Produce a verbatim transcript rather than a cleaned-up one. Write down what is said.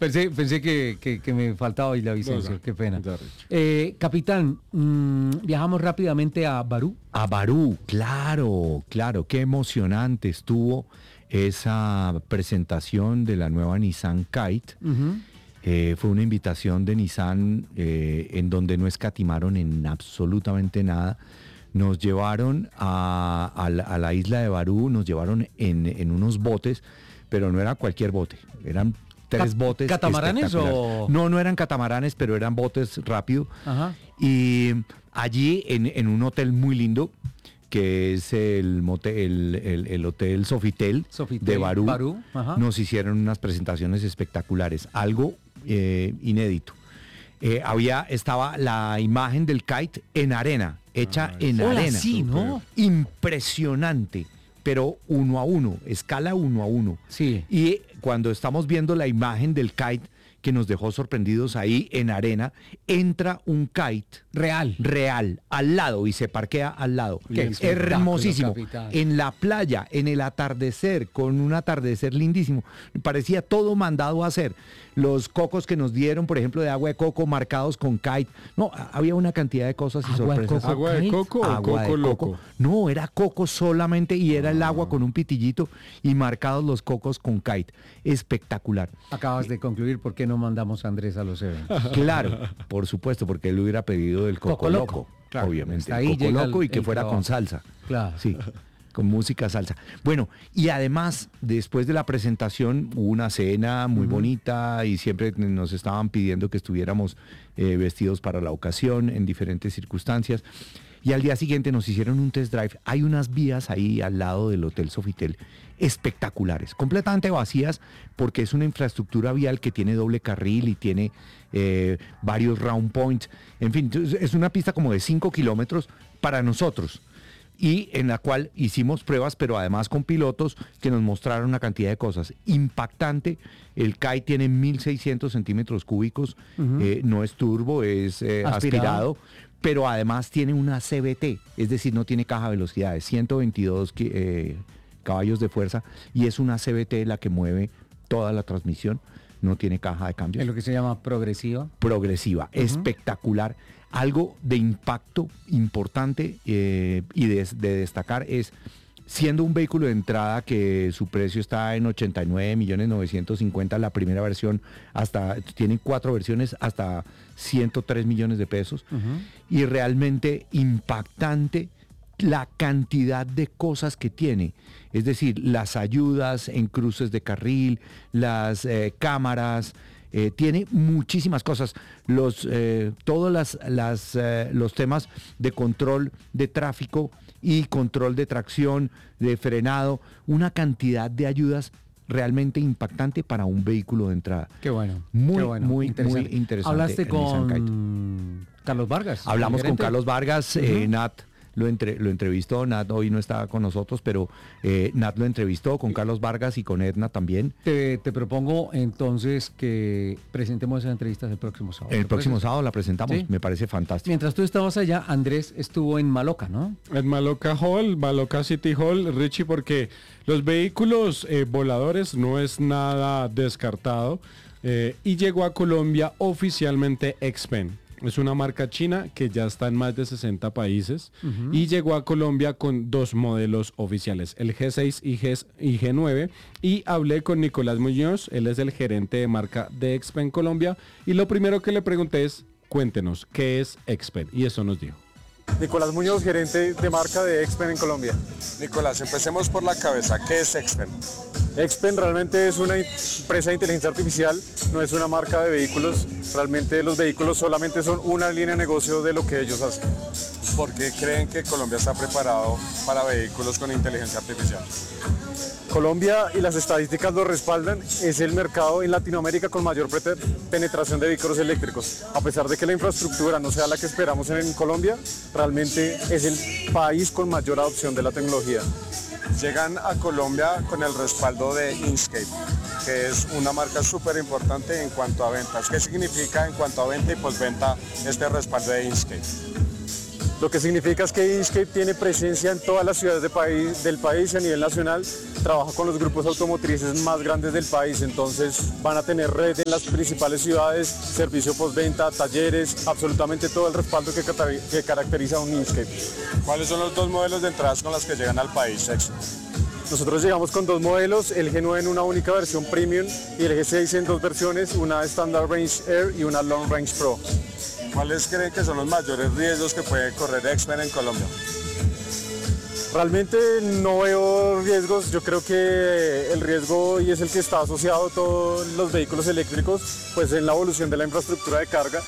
pensé, pensé que, que, que me faltaba hoy la Vicencio, no, no, qué pena. No, eh, capitán, mmm, viajamos rápidamente a Barú. A Barú, claro, claro, qué emocionante estuvo esa presentación de la nueva Nissan Kite. Uh-huh. Eh, fue una invitación de Nissan eh, en donde no escatimaron en absolutamente nada. Nos llevaron a, a, la, a la isla de Barú, nos llevaron en, en unos botes, pero no era cualquier bote, eran tres botes. ¿Catamaranes o...? No, no eran catamaranes, pero eran botes rápido. Ajá. Y allí en, en un hotel muy lindo, que es el, motel, el, el, el Hotel Sofitel, Sofitel de Barú, Barú. Nos hicieron unas presentaciones espectaculares, algo eh, inédito. Eh, había, estaba la imagen del kite en arena, hecha ah, en hola, arena. Sí, ¿no? Impresionante, pero uno a uno, escala uno a uno. Sí. Y cuando estamos viendo la imagen del kite que nos dejó sorprendidos ahí en arena, entra un kite real, real al lado y se parquea al lado. Que es hermosísimo. En la playa, en el atardecer, con un atardecer lindísimo. Parecía todo mandado a hacer. Los cocos que nos dieron, por ejemplo, de agua de coco marcados con kite. No, había una cantidad de cosas y ¿Agua sorpresas. De coco, ¿Agua de coco o agua coco de loco? Coco. No, era coco solamente y era ah. el agua con un pitillito y marcados los cocos con kite. Espectacular. Acabas de concluir por qué no mandamos a Andrés a los eventos. Claro, por supuesto, porque él hubiera pedido el coco, coco loco, loco claro, obviamente. Ahí el coco loco el, y que fuera trabajo. Con salsa. Claro. Sí, con música salsa. Bueno, y además, después de la presentación, hubo una cena muy uh-huh. bonita y siempre nos estaban pidiendo que estuviéramos eh, vestidos para la ocasión en diferentes circunstancias. Y al día siguiente nos hicieron un test drive. Hay unas vías ahí al lado del Hotel Sofitel espectaculares, completamente vacías porque es una infraestructura vial que tiene doble carril y tiene eh, varios round points. En fin, es una pista como de cinco kilómetros para nosotros y en la cual hicimos pruebas, pero además con pilotos que nos mostraron una cantidad de cosas. Impactante, el kite tiene mil seiscientos centímetros cúbicos, uh-huh. eh, no es turbo, es eh, aspirado. aspirado. Pero además tiene una C V T, es decir, no tiene caja de velocidades, ciento veintidós eh, caballos de fuerza y es una C V T la que mueve toda la transmisión, no tiene caja de cambios. Es lo que se llama progresiva. Progresiva, uh-huh. espectacular. Algo de impacto importante eh, y de, de destacar es, siendo un vehículo de entrada que su precio está en ochenta y nueve millones novecientos cincuenta, la primera versión, hasta tienen cuatro versiones hasta ciento tres millones de pesos, uh-huh. y realmente impactante la cantidad de cosas que tiene, es decir, las ayudas en cruces de carril, las eh, cámaras, eh, tiene muchísimas cosas, los eh, todos las, las, eh, los temas de control de tráfico y control de tracción, de frenado, una cantidad de ayudas realmente impactante para un vehículo de entrada. Qué bueno. Muy, qué bueno, muy, interesante. muy interesante. ¿Hablaste con Carlos Vargas? Hablamos con Carlos Vargas, uh-huh. eh, Nat. Lo, entre, lo entrevistó, Nat hoy no está con nosotros, pero eh, Nat lo entrevistó con Carlos Vargas y con Edna también. Te, te propongo entonces que presentemos esas entrevistas el próximo sábado. El próximo sábado la presentamos, ¿sí? Me parece fantástico. Mientras tú estabas allá, Andrés estuvo en Maloca, ¿no? En Maloca Hall, Maloca City Hall, Richie, porque los vehículos eh, voladores no es nada descartado eh, y llegó a Colombia oficialmente Xpeng. Es una marca china que ya está en más de sesenta países uh-huh. y llegó a Colombia con dos modelos oficiales, el G seis y, G, y G nueve. Y hablé con Nicolás Muñoz, él es el gerente de marca de Xpeng Colombia. Y lo primero que le pregunté es, cuéntenos, ¿qué es Xpeng? Y eso nos dijo. Nicolás Muñoz, gerente de marca de Xpeng en Colombia. Nicolás, empecemos por la cabeza. ¿Qué es Xpeng? Xpeng realmente es una empresa de inteligencia artificial, no es una marca de vehículos. Realmente los vehículos solamente son una línea de negocio de lo que ellos hacen. ¿Por qué creen que Colombia está preparado para vehículos con inteligencia artificial? Colombia, y las estadísticas lo respaldan, es el mercado en Latinoamérica con mayor penetración de vehículos eléctricos. A pesar de que la infraestructura no sea la que esperamos en Colombia, realmente es el país con mayor adopción de la tecnología. Llegan a Colombia con el respaldo de Inkscape, que es una marca súper importante en cuanto a ventas. ¿Qué significa en cuanto a venta y postventa este respaldo de Inkscape? Lo que significa es que Inchcape tiene presencia en todas las ciudades de país, del país y a nivel nacional. Trabaja con los grupos automotrices más grandes del país, entonces van a tener red en las principales ciudades, servicio postventa, talleres, absolutamente todo el respaldo que, que caracteriza a un Inchcape. ¿Cuáles son los dos modelos de entradas con las que llegan al país, Exxon? Nosotros llegamos con dos modelos, el G nueve en una única versión Premium y el G seis en dos versiones, una Standard Range Air y una Long Range Pro. ¿Cuáles creen que son los mayores riesgos que puede correr Expen en Colombia? Realmente no veo riesgos, yo creo que el riesgo, y es el que está asociado a todos los vehículos eléctricos, pues en la evolución de la infraestructura de carga.